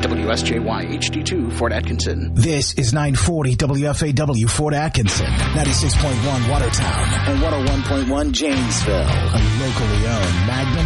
WSJY HD2 Fort Atkinson. This is 940 WFAW Fort Atkinson, 96.1 Watertown, and 101.1 Janesville, a locally owned Magnum